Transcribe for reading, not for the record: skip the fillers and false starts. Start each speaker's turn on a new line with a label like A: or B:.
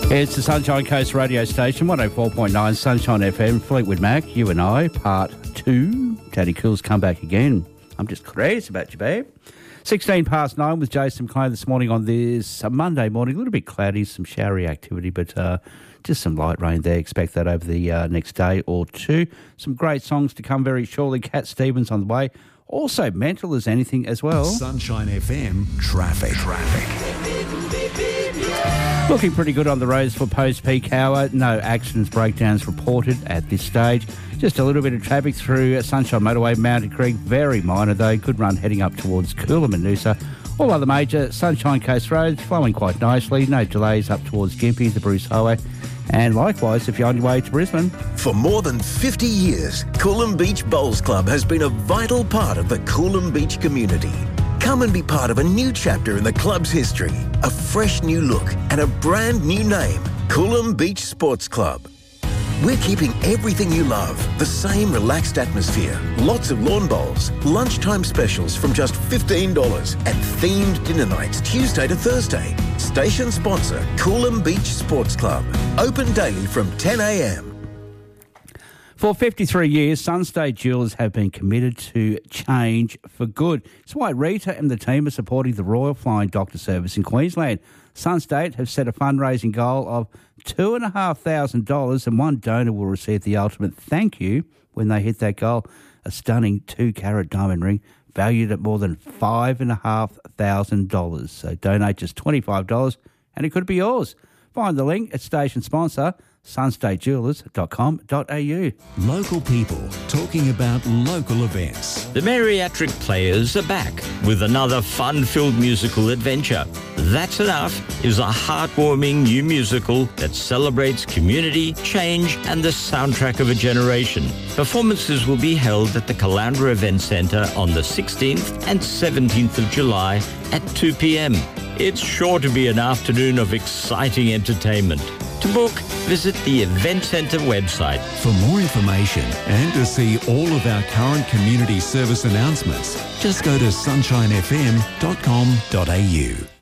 A: It's the Sunshine Coast radio station, 104.9 Sunshine FM, Fleetwood Mac, you and I, part 2. Daddy Cool's come back again. I'm just crazy about you, babe. 16 past 9 with Jason Clay this morning on this Monday morning. A little bit cloudy, some showery activity, but just some light rain there. Expect that over the next day or two. Some great songs to come very shortly. Cat Stevens on the way. Also mental as anything as well.
B: Sunshine FM traffic.
A: Looking pretty good on the roads for post-peak hour. No accidents, breakdowns reported at this stage. Just a little bit of traffic through Sunshine Motorway, Mountain Creek. Very minor though. Good run heading up towards Coolum and Noosa. All other major Sunshine Coast roads flowing quite nicely. No delays up towards Gympie, the Bruce Highway. And likewise, if you're on your way to Brisbane.
C: For more than 50 years, Coolum Beach Bowls Club has been a vital part of the Coolum Beach community. Come and be part of a new chapter in the club's history, a fresh new look and a brand new name, Coolum Beach Sports Club. We're keeping everything you love, the same relaxed atmosphere, lots of lawn bowls, lunchtime specials from just $15 and themed dinner nights Tuesday to Thursday. Station sponsor, Coolum Beach Sports Club. Open daily from 10 a.m.
A: For 53 years, Sunstate Jewellers have been committed to change for good. It's why Rita and the team are supporting the Royal Flying Doctor Service in Queensland. Sunstate have set a fundraising goal of $2,500 and one donor will receive the ultimate thank you when they hit that goal. A stunning 2-carat diamond ring valued at more than $5,500. So donate just $25 and it could be yours. Find the link at station sponsor sunstatejewellers.com.au.
B: Local people talking about local events.
D: The Bariatric Players are back with another fun-filled musical adventure. That's Enough is a heartwarming new musical that celebrates community, change and the soundtrack of a generation. Performances will be held at the Caloundra Event Centre on the 16th and 17th of July at 2 p.m. It's sure to be an afternoon of exciting entertainment. To book, visit the Event Centre website.
B: For more information and to see all of our current community service announcements, just go to sunshinefm.com.au.